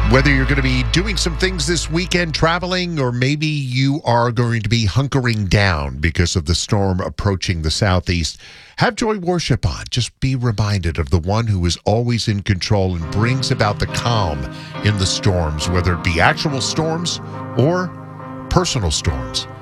Whether you're going to be doing some things this weekend, traveling, or maybe you are going to be hunkering down because of the storm approaching the southeast, have joy worship on. Just be reminded of the one who is always in control and brings about the calm in the storms, whether it be actual storms or personal storms.